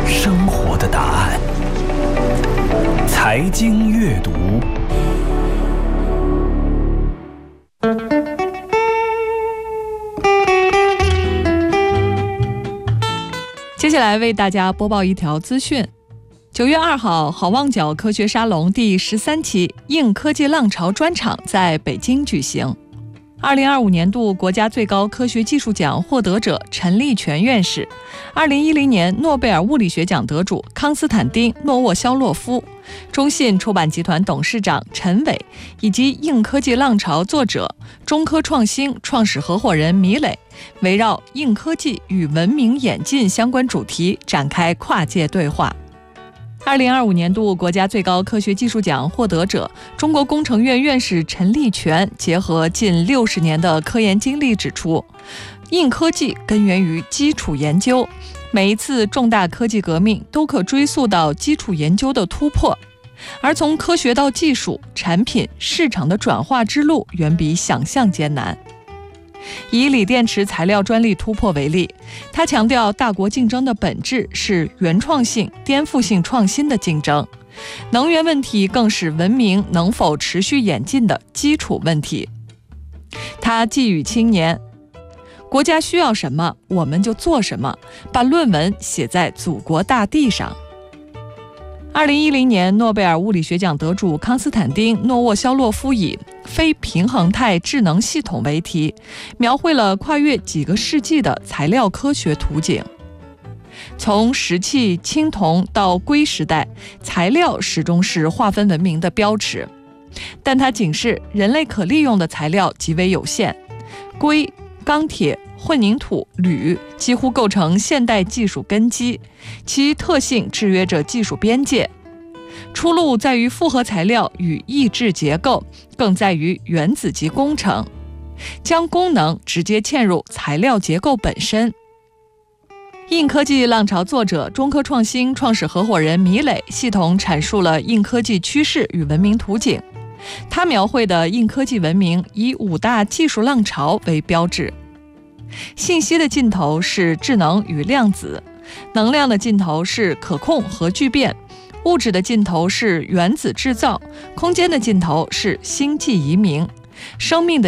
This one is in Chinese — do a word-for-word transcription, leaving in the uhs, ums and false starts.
生活的答案。财经阅读， 接下来为大家播报一条资讯。九月二号，好望角科学沙龙第十三期硬科技浪潮专场在北京举行。二零二五年度国家最高科学技术奖获得者陈立全院士，二零一零年诺贝尔物理学奖得主康斯坦丁·诺沃肖洛夫，中信出版集团董事长陈伟，以及硬科技浪潮作者中科创新创始合伙人米磊，围绕硬科技与文明演进相关主题展开跨界对话。二零二五年度国家最高科学技术奖获得者中国工程院院士陈立全结合近六十年的科研经历指出，硬科技根源于基础研究，每一次重大科技革命都可追溯到基础研究的突破，而从科学到技术、产品、市场的转化之路远比想象艰难。以锂电池材料专利突破为例，他强调大国竞争的本质是原创性、颠覆性创新的竞争，能源问题更是文明能否持续演进的基础问题。他寄语青年，国家需要什么我们就做什么，把论文写在祖国大地上。二零一零年诺贝尔物理学奖得主康斯坦丁·诺沃肖洛夫以非平衡态智能系统为题，描绘了跨越几个世纪的材料科学图景。从石器、青铜到硅时代，材料始终是划分文明的标尺，但它警示人类可利用的材料极为有限，硅、钢铁、混凝土、铝几乎构成现代技术根基，其特性制约着技术边界。出路在于复合材料与异质结构，更在于原子级工程，将功能直接嵌入材料结构本身。硬科技浪潮作者中科创新创始合伙人米磊系统阐述了硬科技趋势与文明图景。他描绘的硬科技文明以五大技术浪潮为标志。信息的尽头是智能与量子，能量的尽头是可控和聚变，物质的尽头是原子制造，空间的尽头是星际移民，生命的